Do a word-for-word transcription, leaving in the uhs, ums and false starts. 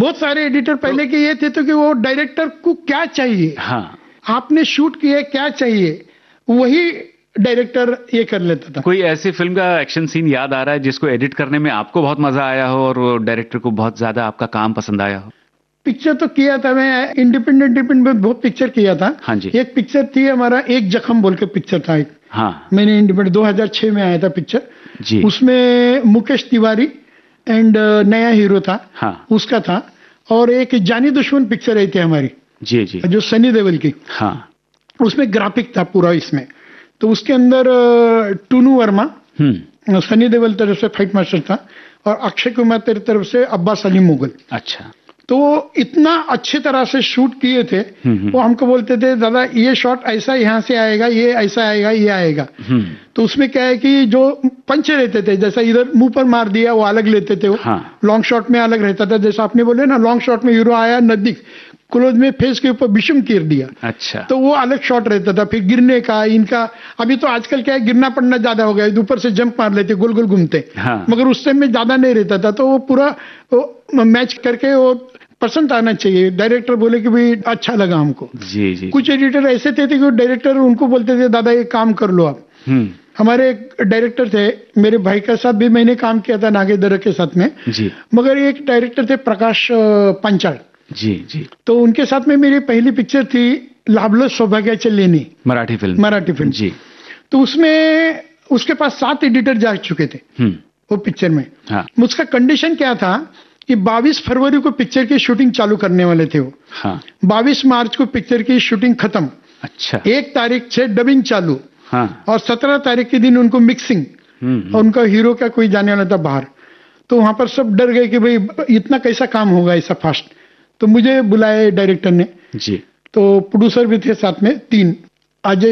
बहुत सारे एडिटर पहले के ये थे तो कि वो डायरेक्टर को क्या चाहिए, हाँ, आपने शूट किया क्या चाहिए, वही डायरेक्टर ये कर लेता था। कोई ऐसी फिल्म का एक्शन सीन याद आ रहा है जिसको एडिट करने में आपको बहुत मजा आया हो और डायरेक्टर को बहुत ज्यादा आपका काम पसंद आया हो? पिक्चर तो किया था मैं, इंडिपेंडेंट इंडिपेंडेंट में बहुत पिक्चर किया था। हाँ जी। एक पिक्चर थी हमारा एक जख्म बोल के पिक्चर था एक, हाँ, मैंने इंडिपेंडेंट दो हज़ार छह में आया था पिक्चर जी। उसमें मुकेश तिवारी एंड नया हीरो था, हाँ, उसका था। और एक जानी दुश्मन पिक्चर आई थी हमारी, जी जी, जो सनी देओल की, हाँ, उसमें ग्राफिक था पूरा इसमें। तो उसके अंदर अ, टूनू वर्मा हम्म, सनी देओल तरफ से फाइट मास्टर था और अक्षय कुमार तेरी तरफ से अब्बास अली मुगल। अच्छा, तो वो इतना अच्छी तरह से शूट किए थे, वो हमको बोलते थे दादा ये शॉट ऐसा यहाँ से आएगा, ये ऐसा आएगा, ये आएगा। तो उसमें क्या है कि जो पंच रहते थे, जैसा इधर मुंह पर मार दिया वो अलग लेते थे, वो हाँ, लॉन्ग शॉट में अलग रहता था। जैसा आपने बोले ना, लॉन्ग शॉट में हीरो आया नजदीक, क्लोज में फेस के ऊपर विषम कीर दिया, अच्छा, तो वो अलग शॉट रहता था। फिर गिरने का इनका, अभी तो आजकल क्या है गिरना पड़ना ज्यादा हो गया, ऊपर से जंप मार लेते, गोल गोल घूमते, हाँ, मगर उस टाइम में ज्यादा नहीं रहता था। तो वो पूरा मैच करके वो पसंद आना चाहिए। डायरेक्टर बोले कि भाई अच्छा लगा हमको। जी जी, कुछ एडिटर ऐसे थे, थे कि डायरेक्टर उनको बोलते थे दादा ये काम कर लो आप। हमारे एक डायरेक्टर थे, मेरे भाई के साथ भी मैंने काम किया था नागेंद्र के साथ में जी, मगर एक डायरेक्टर थे प्रकाश पंचाल, जी जी, तो उनके साथ में मेरी पहली पिक्चर थी लाभलो सौभाग्याचे लेणी, मराठी फिल्म, मराठी फिल्म जी। तो उसमें उसके पास सात एडिटर जा चुके थे वो पिक्चर में। हाँ, उसका कंडीशन क्या था कि बाईस फरवरी को पिक्चर की शूटिंग चालू करने वाले थे वो, हाँ, बाईस मार्च को पिक्चर की शूटिंग खत्म, अच्छा, एक तारीख से डबिंग चालू, हाँ, और सत्रह तारीख के दिन उनको मिक्सिंग, और उनका हीरो का कोई जाने वाला था बाहर। तो वहां पर सब डर गए कि भाई इतना कैसा काम होगा ऐसा फास्ट। तो मुझे बुलाए डायरेक्टर ने जी, तो प्रोड्यूसर भी थे साथ में तीन, अजय